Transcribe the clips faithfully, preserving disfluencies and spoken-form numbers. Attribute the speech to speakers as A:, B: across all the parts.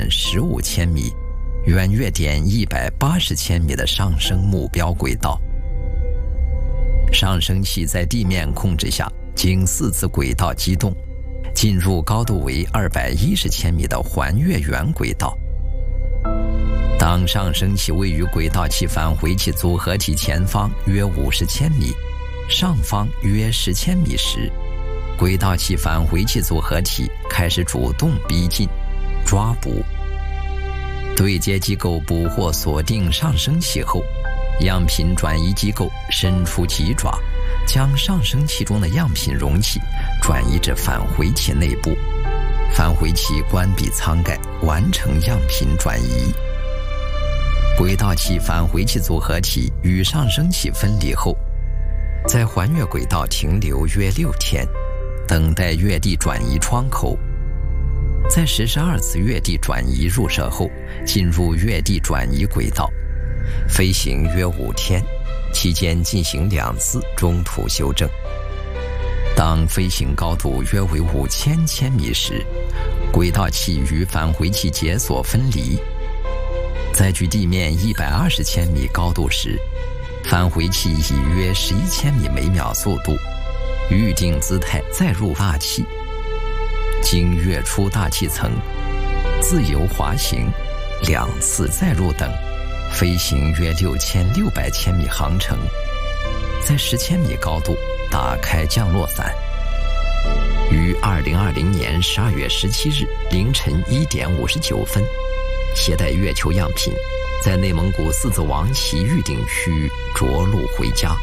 A: 点十五千米，圆月点一百八十千米的上升目标轨道。上升器在地面控制下，经四次轨道机动，进入高度为二百一十千米的环月圆轨道。当上升器位于轨道器返回器组合体前方约五十千米，上方约十千米时，轨道器返回器组合体开始主动逼近，抓捕。对接机构捕获锁定上升器后，样品转移机构伸出鸡爪，将上升器中的样品容器转移至返回器内部，返回器关闭舱盖，完成样品转移。轨道器返回器组合体与上升器分离后，在环月轨道停留约六天，等待月地转移窗口。在实施二次月地转移入射后，进入月地转移轨道，飞行约五天，期间进行两次中途修正。当飞行高度约为五千千米时，轨道器与返回器解锁分离。在距地面一百二十千米高度时，返回器以约十一千米每秒速度预定姿态再入大气，经跃出大气层、自由滑行、两次再入等，飞行约六千六百千米航程，在十千米高度打开降落伞。于二零二零年十二月十七日凌晨一点五十九分，携带月球样品在内蒙古四子王旗预定区着陆回家。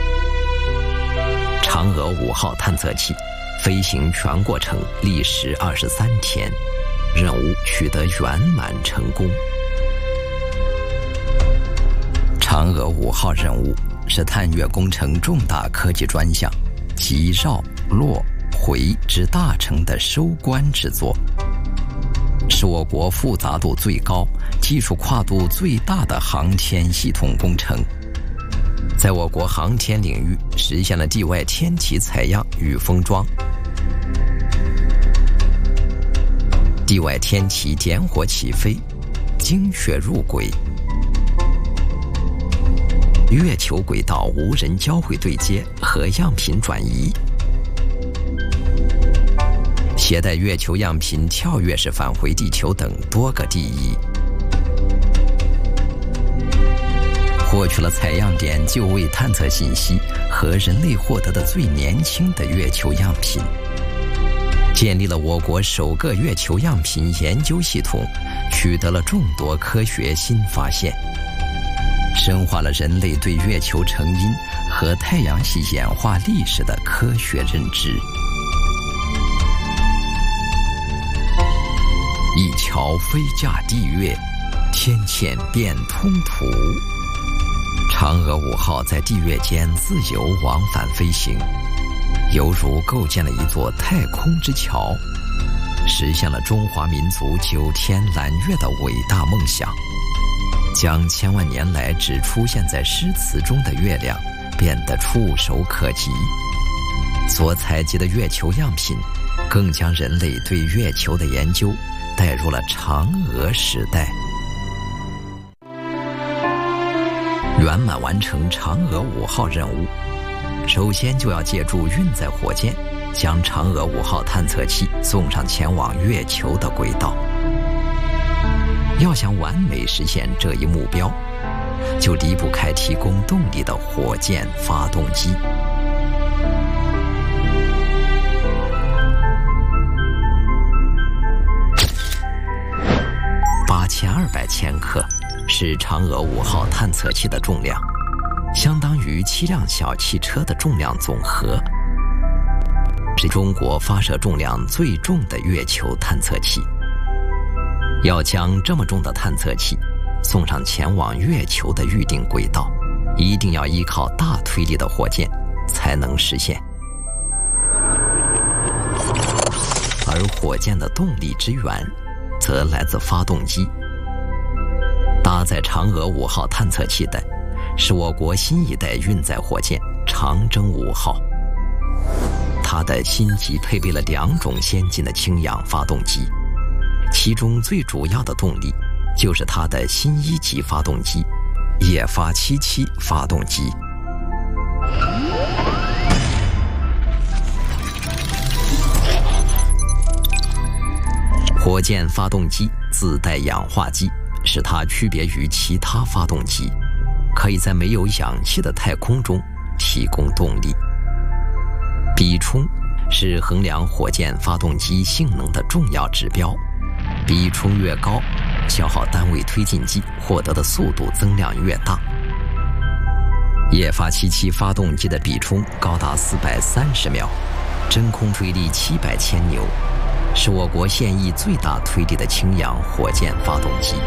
A: 嫦娥五号探测器飞行全过程历时二十三天，任务取得圆满成功。嫦娥五号任务是探月工程重大科技专项及绕、落、回之大成的收官之作，是我国复杂度最高、技术跨度最大的航天系统工程，在我国航天领域实现了地外天体采样与封装、地外天体点火起飞、精确入轨、月球轨道无人交会对接和样品转移、携带月球样品跳跃式返回地球等多个第一，获取了采样点就位探测信息和人类获得的最年轻的月球样品，建立了我国首个月球样品研究系统，取得了众多科学新发现，深化了人类对月球成因和太阳系演化历史的科学认知。一桥飞架地月，天堑变通途。嫦娥五号在地月间自由往返飞行，犹如构建了一座太空之桥，实现了中华民族九天揽月的伟大梦想，将千万年来只出现在诗词中的月亮变得触手可及。所采集的月球样品更将人类对月球的研究带入了嫦娥时代。圆满完成嫦娥五号任务，首先就要借助运载火箭，将嫦娥五号探测器送上前往月球的轨道。要想完美实现这一目标，就离不开提供动力的火箭发动机。八千二百千克是嫦娥五号探测器的重量，相当于七辆小汽车的重量总和，是中国发射重量最重的月球探测器。要将这么重的探测器送上前往月球的预定轨道，一定要依靠大推力的火箭才能实现。而火箭的动力之源则来自发动机。搭载嫦娥五号探测器的是我国新一代运载火箭长征五号，它的新机配备了两种先进的氢氧发动机， 其中最主要的动力就是它的新一级发动机——液发七七发动机。火箭发动机自带氧化机，使它区别于其他发动机，可以在没有氧气的太空中提供动力。比冲是衡量火箭发动机性能的重要指标，比冲越高，消耗单位推进剂获得的速度增量越大。液发七七发动机的比冲高达四百三十秒，真空推力七百千牛，是我国现役最大推力的氢氧火箭发动机。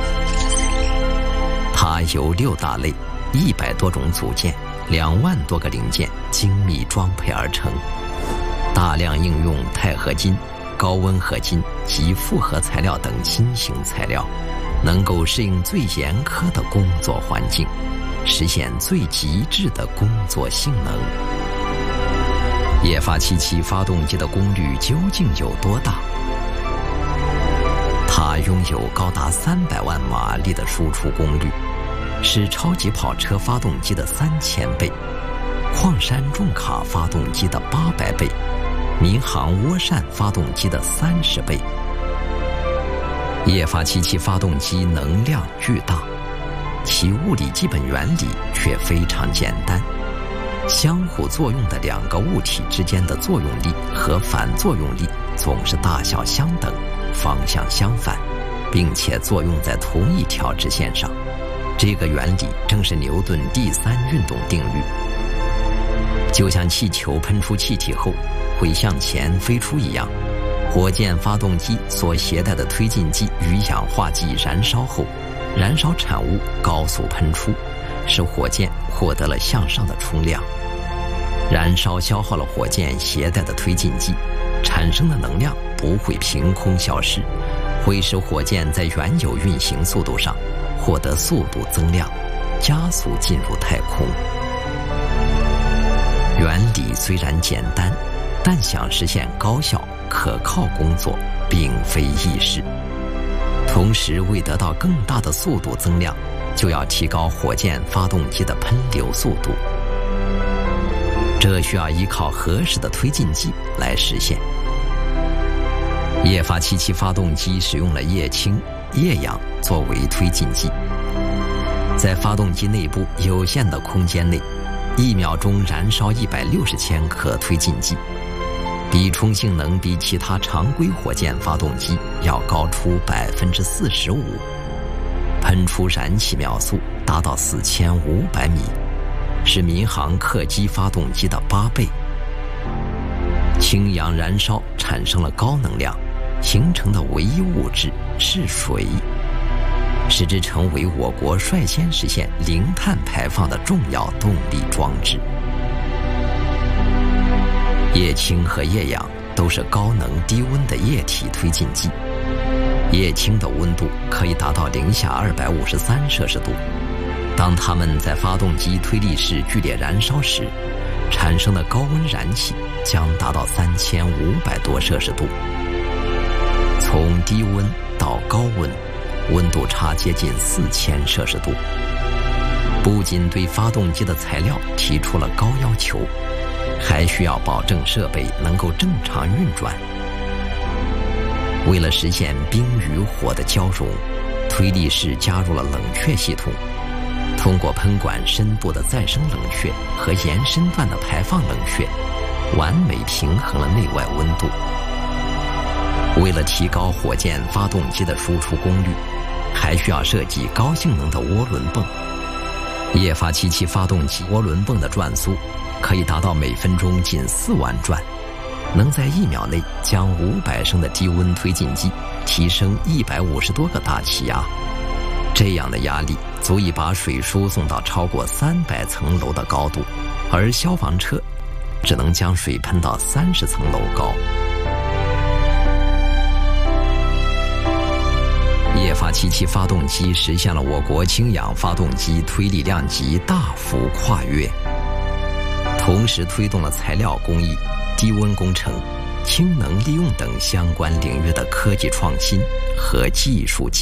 A: 它由六大类、一百多种组件、两万多个零件精密装配而成，大量应用钛合金、高温合金及复合材料等新型材料，能够适应最严苛的工作环境，实现最极致的工作性能。液发七七发动机的功率究竟有多大？它拥有高达三百万马力的输出功率，是超级跑车发动机的三千倍，矿山重卡发动机的八百倍，民航涡扇发动机的三十倍。液发七七发动机能量巨大，其物理基本原理却非常简单。相互作用的两个物体之间的作用力和反作用力总是大小相等，方向相反，并且作用在同一条直线上。这个原理正是牛顿第三运动定律。就像气球喷出气体后会向前飞出一样，火箭发动机所携带的推进剂与氧化剂燃烧后，燃烧产物高速喷出，使火箭获得了向上的冲量。燃烧消耗了火箭携带的推进剂，产生的能量不会凭空消失，会使火箭在原有运行速度上获得速度增量，加速进入太空。原理虽然简单，但想实现高效可靠工作并非易事。同时，为得到更大的速度增量，就要提高火箭发动机的喷流速度，这需要依靠合适的推进剂来实现。液发七七发动机使用了液氢、液氧作为推进剂，在发动机内部有限的空间内，一秒钟燃烧一百六十千克推进剂，比冲性能比其他常规火箭发动机要高出百分之四十五，喷出燃气秒速达到四千五百米，是民航客机发动机的八倍。氢氧燃烧产生了高能量，形成的唯一物质是水，使之成为我国率先实现零碳排放的重要动力装置。液氢和液氧都是高能低温的液体推进剂，液氢的温度可以达到零下二百五十三摄氏度，当它们在发动机推力室剧烈燃烧时，产生的高温燃气将达到三千五百多摄氏度。从低温到高温，温度差接近四千摄氏度，不仅对发动机的材料提出了高要求，还需要保证设备能够正常运转。为了实现冰与火的交融，推力室加入了冷却系统，通过喷管深部的再生冷却和延伸段的排放冷却，完美平衡了内外温度。为了提高火箭发动机的输出功率，还需要设计高性能的涡轮泵。液发七七发动机涡轮泵的转速可以达到每分钟近四万转，能在一秒内将五百升的低温推进剂提升一百五十多个大气压。这样的压力足以把水输送到超过三百层楼的高度，而消防车只能将水喷到三十层楼高。液发七七发动机实现了我国氢氧发动机推力量级大幅跨越，同时推动了材料工艺、低温工程、 氢能利用等相关领域的科技创新和技术进